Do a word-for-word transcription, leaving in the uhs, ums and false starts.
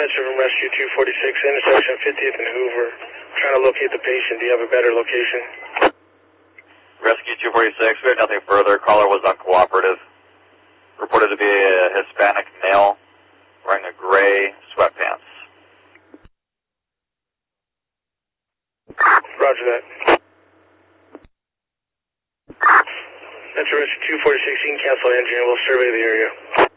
Spencer from Rescue two forty-six, intersection fiftieth and Hoover. Trying to locate the patient. Do you have a better location? Rescue two forty-six, we have nothing further. Caller was uncooperative. Reported to be a Hispanic male wearing a gray sweatpants. Roger that. Spencer Rescue two forty-six, you can cancel engine and we'll survey the area.